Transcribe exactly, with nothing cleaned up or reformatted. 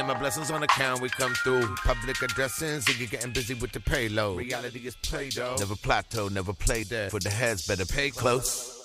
and my blessings on account. We come through public addressing, so you're getting busy with the payload. Reality is play, though. Never plateau, never play dead. For the heads, better pay close.